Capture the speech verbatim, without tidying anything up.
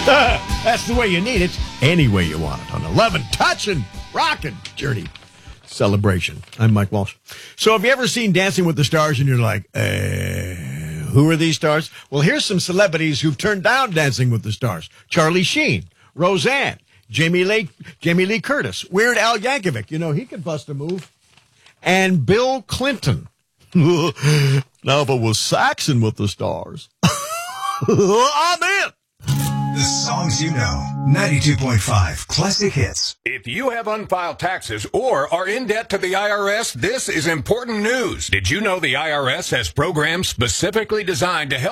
That's the way you need it, any way you want it, on eleven touching, rocking journey celebration. I'm Mike Walsh. So have you ever seen Dancing with the Stars and you're like, uh, who are these stars? Well, here's some celebrities who've turned down Dancing with the Stars. Charlie Sheen, Roseanne, Jamie Lee, Jamie Lee Curtis, Weird Al Yankovic. You know, he could bust a move. And Bill Clinton. Now, if it was Saxon with the Stars, I'm in. The songs you know. ninety-two point five Classic Hits. If you have unfiled taxes or are in debt to the I R S, this is important news. Did you know the I R S has programs specifically designed to help